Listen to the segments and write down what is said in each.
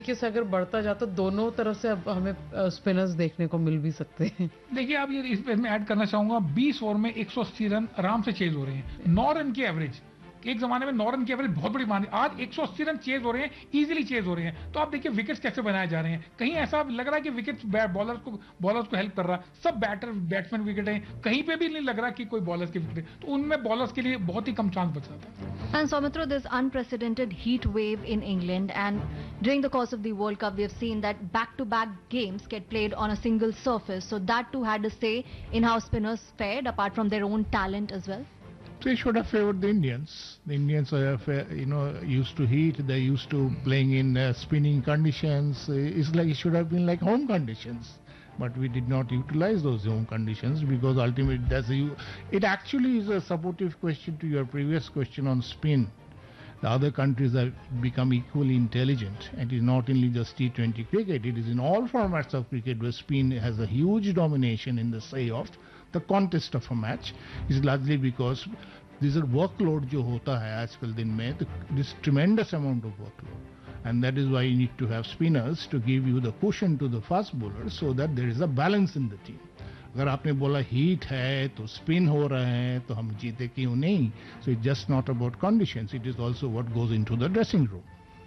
कि से अगर बढ़ता जाता दोनों तरफ से अब हमें स्पिनर्स देखने को मिल भी सकते हैं। देखिए आप ये इस पे मैं ऐड करना चाहूंगा, 20 ओवर में 180 रन आराम से चेज हो रहे हैं। 9 रन की एवरेज, एक जमाने में 9 रन की एवरेज बहुत बड़ी मानी, आज 180 रन चेज हो रहे हैं, इजीली चेज हो रहे हैं। तो आप देखिए विकेट्स कैसे बनाए जा रहे हैं। कहीं ऐसा लग रहा है कि विकेट्स बॉलर्स को हेल्प कर रहा है। सब बैट्समैन विकेट है, कहीं पे भी नहीं लग रहा कि कोई बॉलर्स की विकेट है। तो उनमें बॉलर्स के लिए बहुत ही कम चांस बच जाता है। And Soumitra, this unprecedented heat wave in England, and during the course of the World Cup, we have seen that back-to-back games get played on a single surface. So that too had a say in how spinners fared, apart from their own talent as well. They should have favored the Indians. The Indians are, used to heat. They're used to playing in spinning conditions. It should have been like home conditions. But we did not utilize those home conditions because ultimately it actually is a supportive question to your previous question on spin. The other countries have become equally intelligent, and it is not only just T20 cricket, it is in all formats of cricket where spin has a huge domination in the say of the contest of a match. Is largely because this is workload जो होता है आजकल दिन में, this tremendous amount of workload. And that is why you need to have spinners to give you the cushion to the fast bowlers so that there is a balance in the team. अगर आपने बोला heat है तो spin हो रहे हैं तो हम जीते क्यों नहीं? So it's just not about conditions. It is also what goes into the dressing room.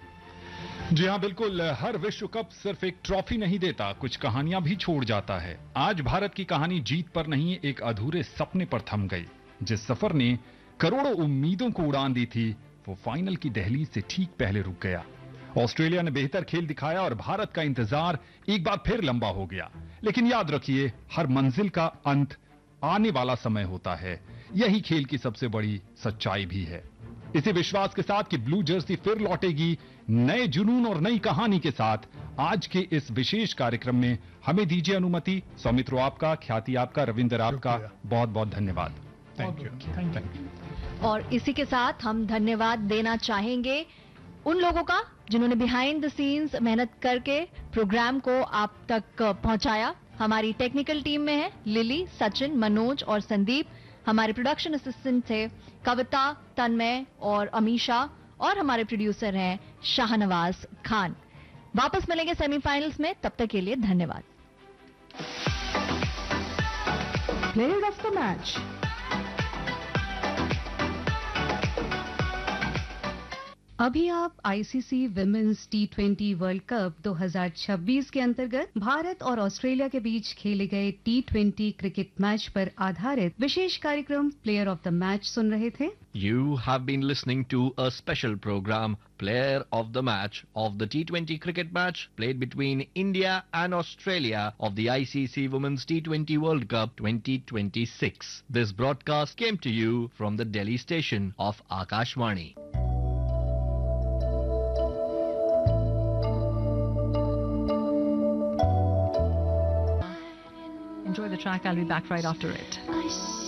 जी हाँ बिल्कुल, हर विश्व कप सिर्फ एक ट्रॉफी नहीं देता, कुछ कहानियां भी छोड़ जाता है। आज भारत की कहानी जीत पर नहीं, एक अधूरे सपने पर थम गई। जिस सफर ने करोड़ों उम्मीदों को उड़ान दी थी, वो फाइनल की दहलीज से ठीक पहले रुक गया। ऑस्ट्रेलिया ने बेहतर खेल दिखाया और भारत का इंतजार एक बार फिर लंबा हो गया। लेकिन याद रखिए, हर मंजिल का अंत आने वाला समय होता है। यही खेल की सबसे बड़ी सच्चाई भी है। इसी विश्वास के साथ कि ब्लू जर्सी फिर लौटेगी नए जुनून और नई कहानी के साथ, आज के इस विशेष कार्यक्रम में हमें दीजिए अनुमति। सौमित्रो आपका, ख्याति आपका, रविंदर आपका बहुत बहुत धन्यवाद। Thank you. और इसी के साथ हम धन्यवाद देना चाहेंगे उन लोगों का जिन्होंने बिहाइंड द सीन्स मेहनत करके प्रोग्राम को आप तक पहुंचाया। हमारी टेक्निकल टीम में है लिली, सचिन, मनोज और संदीप। हमारे प्रोडक्शन असिस्टेंट थे कविता, तन्मय और अमीशा, और हमारे प्रोड्यूसर हैं शाहनवाज खान। वापस मिलेंगे सेमीफाइनल्स में, तब तक के लिए धन्यवाद। Player of the match. अभी आप आईसीसी विमेंस टी20 वर्ल्ड कप 2026 के अंतर्गत भारत और ऑस्ट्रेलिया के बीच खेले गए टी20 क्रिकेट मैच पर आधारित विशेष कार्यक्रम प्लेयर ऑफ द मैच सुन रहे थे। You have been listening to a special program, Player of the Match, of the T20 cricket match played between India and Australia of the ICC Women's T20 World Cup 2026. This broadcast came to you from the Delhi station of Akashvani. Enjoy the track. I'll be back right after it.